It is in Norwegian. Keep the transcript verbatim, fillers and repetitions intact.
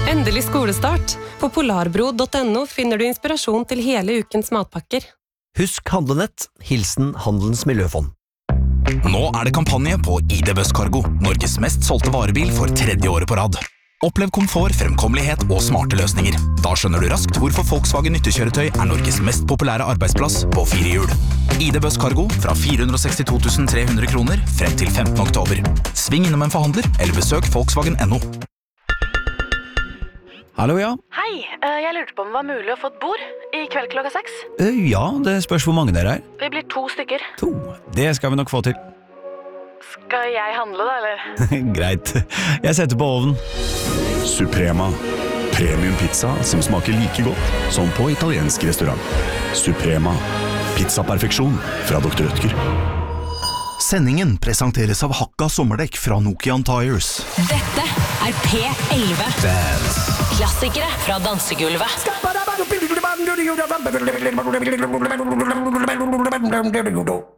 Endelig skolestart. På polarbro punktum no finner du inspirasjon til hele ukens matpakker. Husk handlenett, hilsen Handelens Miljøfond. Nå er det kampanje på I D Busscargo, Norges mest solgte varebil for tredje året på rad. Opplev komfort, fremkommelighet og smarte løsninger. Da skjønner du raskt hvorfor Volkswagen nyttekjøretøy er Norges mest populære arbeidsplass på fire hjul. I D Busscargo fra fire hundre og sekstito tusen tre hundre kroner frem til femtende oktober. Sving innom en forhandler eller besøk Volkswagen punktum no. Hallo, ja. Hei, jeg lurte på om det var mulig å få et bord i kveld klokka seks. Ja, det spørs hvor mange dere er. Vi blir to stykker. To. Det skal vi nok få til. Skal jeg handle da, eller? Greit. Jeg setter på ovnen. Suprema. Premium pizza som smaker like godt som på italiensk restaurant. Suprema. Pizzaperfeksjon fra doktor Rødtger. Sendingen presenteres av Hakka sommerdekk fra Nokian Tires. Dette er P elleve. Dance. Klassikere fra dansegulvet. Skappa